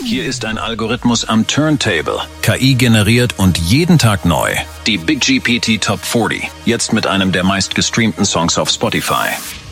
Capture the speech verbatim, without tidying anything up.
Hier ist ein Algorithmus am Turntable, K I generiert und jeden Tag neu. Die Big G P T Top vierzig, jetzt mit einem der meistgestreamten Songs auf Spotify.